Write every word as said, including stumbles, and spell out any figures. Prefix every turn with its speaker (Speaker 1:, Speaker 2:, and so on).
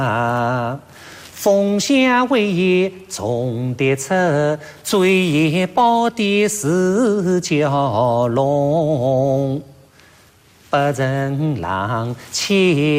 Speaker 1: 凤霞为业种的出，追也报的是蛟龙。八人郎牵